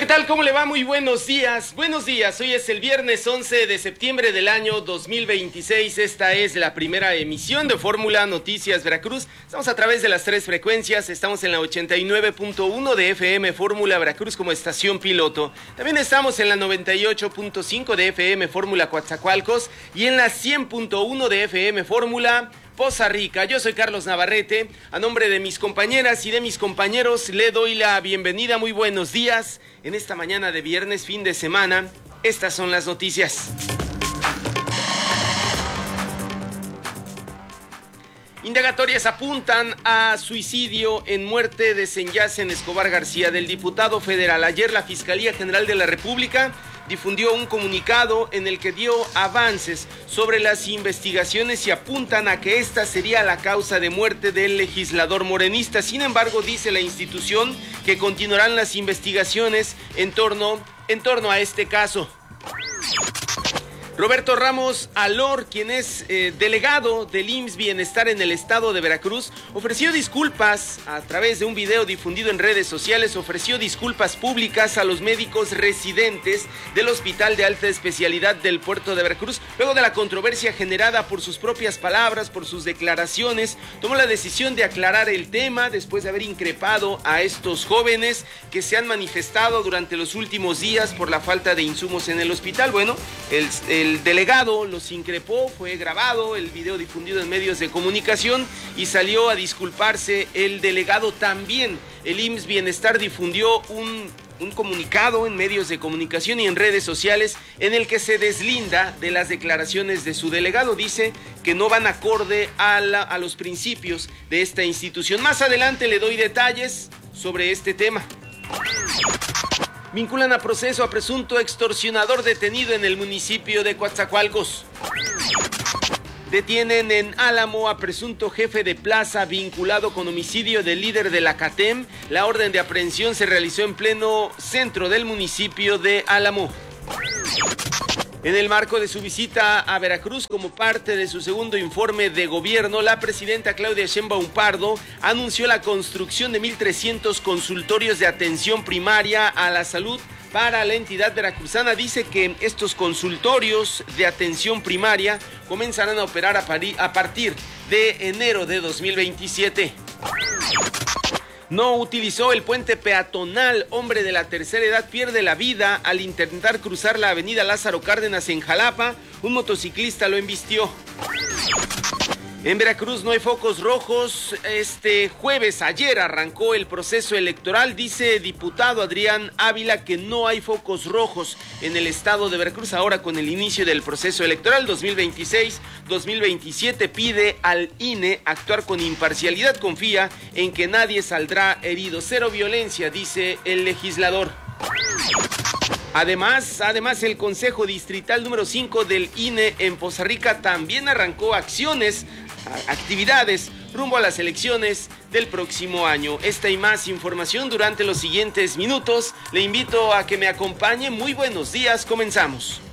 ¿Qué tal? ¿Cómo le va? Muy buenos días. Buenos días. Hoy es el viernes 11 de septiembre del año 2026. Esta es la primera emisión de Fórmula Noticias Veracruz. Estamos a través de las tres frecuencias. Estamos en la 89.1 de FM Fórmula Veracruz como estación piloto. También estamos en la 98.5 de FM Fórmula Coatzacoalcos y en la 100.1 de FM Fórmula Poza Rica. Yo soy Carlos Navarrete. A nombre de mis compañeras y de mis compañeros le doy la bienvenida. Muy buenos días. En esta mañana de viernes, fin de semana, estas son las noticias. Indagatorias apuntan a suicidio en muerte de Senyacen Escobar García, del diputado federal. Ayer la Fiscalía General de la República difundió un comunicado en el que dio avances sobre las investigaciones y apuntan a que esta sería la causa de muerte del legislador morenista. Sin embargo, dice la institución que continuarán las investigaciones en torno a este caso. Roberto Ramos Alor, quien es delegado del IMSS Bienestar en el estado de Veracruz, ofreció disculpas a través de un video difundido en redes sociales, ofreció disculpas públicas a los médicos residentes del Hospital de Alta Especialidad del Puerto de Veracruz. Luego de la controversia generada por sus propias palabras, por sus declaraciones, tomó la decisión de aclarar el tema después de haber increpado a estos jóvenes que se han manifestado durante los últimos días por la falta de insumos en el hospital. Bueno, el delegado los increpó, fue grabado el video difundido en medios de comunicación y salió a disculparse el delegado también. El IMSS Bienestar difundió un comunicado en medios de comunicación y en redes sociales en el que se deslinda de las declaraciones de su delegado. Dice que no van acorde a los principios de esta institución. Más adelante le doy detalles sobre este tema. Vinculan a proceso a presunto extorsionador detenido en el municipio de Coatzacoalcos. Detienen en Álamo a presunto jefe de plaza vinculado con homicidio del líder de la CATEM. La orden de aprehensión se realizó en pleno centro del municipio de Álamo. En el marco de su visita a Veracruz como parte de su segundo informe de gobierno, la presidenta Claudia Sheinbaum Pardo anunció la construcción de 1,300 consultorios de atención primaria a la salud para la entidad veracruzana. Dice que estos consultorios de atención primaria comenzarán a operar a partir de enero de 2027. No utilizó el puente peatonal. Hombre de la tercera edad pierde la vida al intentar cruzar la avenida Lázaro Cárdenas en Jalapa. Un motociclista lo embistió. En Veracruz no hay focos rojos. Ayer arrancó el proceso electoral. Dice diputado Adrián Ávila que no hay focos rojos en el estado de Veracruz. Ahora con el inicio del proceso electoral 2026-2027 pide al INE actuar con imparcialidad. Confía en que nadie saldrá herido. Cero violencia, dice el legislador. Además, el Consejo Distrital número 5 del INE en Poza Rica también arrancó actividades rumbo a las elecciones del próximo año. Esta y más información durante los siguientes minutos. Le invito a que me acompañe. Muy buenos días, comenzamos.